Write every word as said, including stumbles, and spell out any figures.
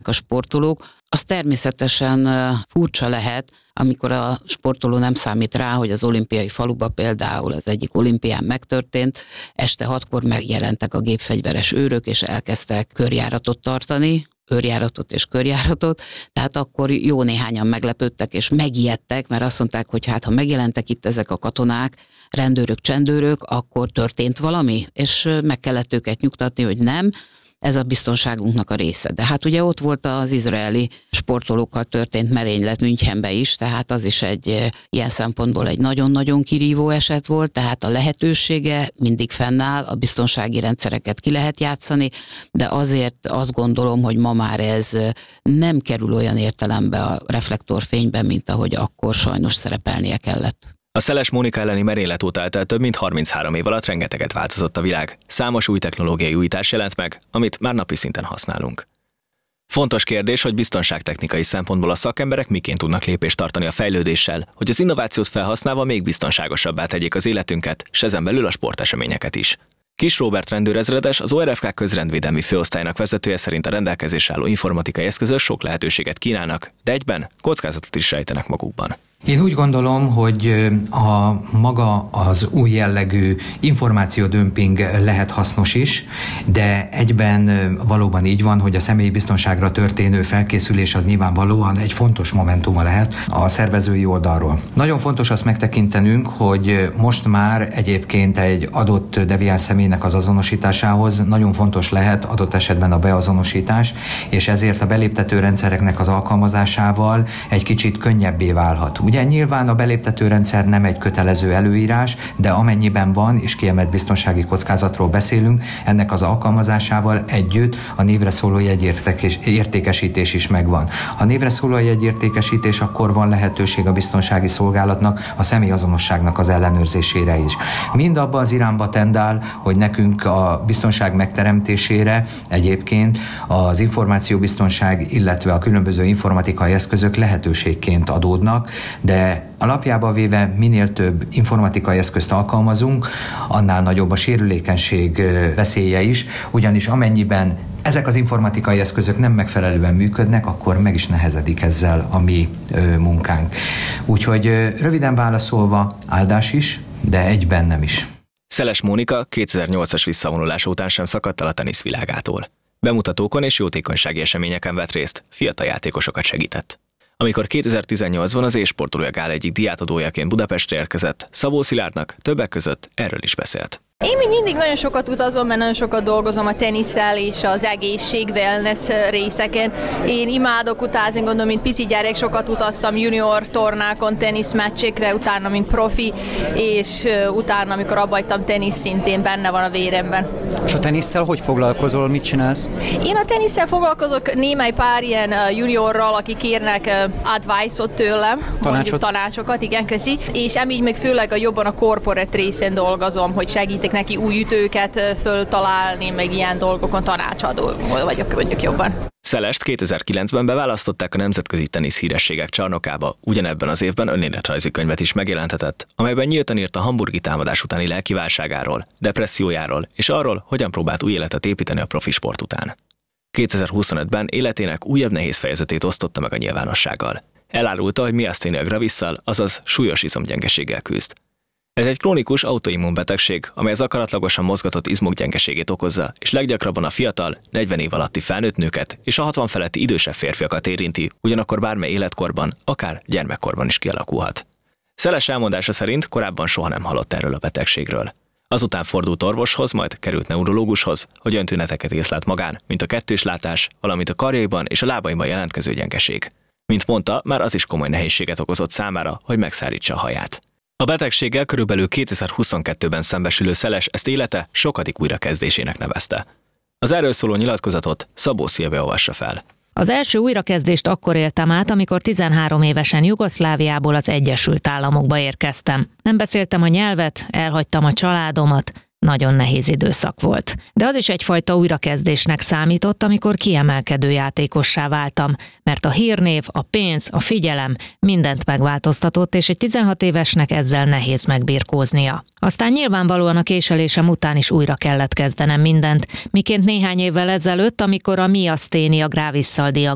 a sportolók, az természetesen furcsa lehet, amikor a sportoló nem számít rá, hogy az olimpiai faluba például az egyik olimpián megtörtént, este hatkor megjelentek a gépfegyveres őrök, és elkezdtek körjáratot tartani, őrjáratot és körjáratot, tehát akkor jó néhányan meglepődtek és megijedtek, mert azt mondták, hogy hát ha megjelentek itt ezek a katonák, rendőrök, csendőrök, akkor történt valami, és meg kellett őket nyugtatni, hogy nem, ez a biztonságunknak a része. De hát ugye ott volt az izraeli sportolókkal történt merénylet Münchenbe is, tehát az is egy ilyen szempontból egy nagyon-nagyon kirívó eset volt, tehát a lehetősége mindig fennáll, a biztonsági rendszereket ki lehet játszani, de azért azt gondolom, hogy ma már ez nem kerül olyan értelembe a reflektorfényben, mint ahogy akkor sajnos szerepelnie kellett. A Szeles Mónika elleni merénylet óta eltelt több mint harminchárom év alatt rengeteget változott a világ. Számos új technológiai újítás jelent meg, amit már napi szinten használunk. Fontos kérdés, hogy biztonságtechnikai szempontból a szakemberek miként tudnak lépést tartani a fejlődéssel, hogy az innovációt felhasználva még biztonságosabbá tegyék az életünket, s ezen belül a sporteseményeket is. Kis Róbert rendőrezredes, az o er ef ká közrendvédelmi főosztálynak vezetője szerint a rendelkezésre álló informatikai eszközök sok lehetőséget kínálnak, de egyben kockázatot is rejtenek magukban. Én úgy gondolom, hogy a maga az új jellegű információdömping lehet hasznos is, de egyben valóban így van, hogy a személyi biztonságra történő felkészülés az nyilvánvalóan egy fontos momentuma lehet a szervezői oldalról. Nagyon fontos azt megtekintenünk, hogy most már egyébként egy adott deviáns személynek az azonosításához nagyon fontos lehet adott esetben a beazonosítás, és ezért a beléptető rendszereknek az alkalmazásával egy kicsit könnyebbé válhat. Ugye nyilván a beléptető rendszer nem egy kötelező előírás, de amennyiben van, és kiemelt biztonsági kockázatról beszélünk, ennek az alkalmazásával együtt a névre szóló jegyértékesítés is megvan. A névre szóló jegyértékesítés, akkor van lehetőség a biztonsági szolgálatnak a személyazonosságnak az ellenőrzésére is. Mind abba az irányba tendál, hogy nekünk a biztonság megteremtésére egyébként az információbiztonság, illetve a különböző informatikai eszközök lehetőségként adódnak, de alapjában véve minél több informatikai eszközt alkalmazunk, annál nagyobb a sérülékenység veszélye is, ugyanis amennyiben ezek az informatikai eszközök nem megfelelően működnek, akkor meg is nehezedik ezzel a mi munkánk. Úgyhogy röviden válaszolva, áldás is, de egyben nem is. Szeles Mónika kétezer-nyolcas visszavonulása után sem szakadt el a tenisz világától. Bemutatókon és jótékonysági eseményeken vett részt, fiatal játékosokat segített. Amikor kétezer-tizennyolcban az e-sportolója gál egyik diátadójaként Budapestre érkezett, Szabó Szilárdnak többek között erről is beszélt. Én még mindig nagyon sokat utazom, mert nagyon sokat dolgozom a tenisszel és az egészség, wellness részeken. Én imádok utazni, gondolom, mint pici gyerek sokat utaztam junior tornákon, teniszmeccsekre, utána, mint profi, és utána, amikor abbahagytam tenisz, szintén benne van a véremben. És a tenisszel hogy foglalkozol, mit csinálsz? Én a tenisszel foglalkozok némely pár ilyen juniorral, akik kérnek advice-ot tőlem, Tanácsot? tanácsokat, igen, köszi, és emígy még főleg a jobban a corporate részén dolgozom, hogy segítek neki új ütőket föltalálni, meg ilyen dolgokon tanácsadó vagyok, mondjuk jobban. Szelest kétezer-kilencben beválasztották a nemzetközi tenisz hírességek csarnokába, ugyanebben az évben önéletrajzi könyvet is megjelentetett, amelyben nyíltan írt a hamburgi támadás utáni lelkiválságáról, depressziójáról és arról, hogyan próbált új életet építeni a profi sport után. kétezer-huszonötben életének újabb nehéz fejezetét osztotta meg a nyilvánossággal. Elárulta, hogy miaszténia gravisszal, azaz súlyos izomgyengeséggel küzd. Ez egy krónikus autoimmunbetegség, amely az akaratlagosan mozgatott izmok gyengeségét okozza, és leggyakrabban a fiatal, negyven év alatti felnőtt nőket és a hatvan feletti idősebb férfiakat érinti, ugyanakkor bármely életkorban, akár gyermekkorban is kialakulhat. Szeles elmondása szerint korábban soha nem hallott erről a betegségről. Azután fordult orvoshoz, majd került neurológushoz, hogy olyan tüneteket észlelt magán, mint a kettőslátás, valamint a karjaiban és a lábaiban jelentkező gyengeség. Mint mondta, már az is komoly nehézséget okozott számára, hogy megszárítsa a haját. A betegséggel körülbelül kétezer-huszonkettőben szembesülő Szeles ezt élete sokadik újrakezdésének nevezte. Az erről szóló nyilatkozatot Szabó Szilvia olvassa fel. Az első újrakezdést akkor éltem át, amikor tizenhárom évesen Jugoszláviából az Egyesült Államokba érkeztem. Nem beszéltem a nyelvet, elhagytam a családomat, nagyon nehéz időszak volt. De az is egyfajta újrakezdésnek számított, amikor kiemelkedő játékossá váltam, mert a hírnév, a pénz, a figyelem mindent megváltoztatott, és egy tizenhat évesnek ezzel nehéz megbirkóznia. Aztán nyilvánvalóan a késelésem után is újra kellett kezdenem mindent, miként néhány évvel ezelőtt, amikor a miaszténia gravissal